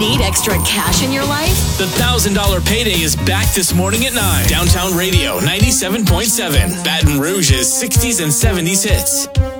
Need extra cash in your life? The $1,000 payday is back this morning at 9. Downtown Radio 97.7. Baton Rouge's 60s and 70s hits.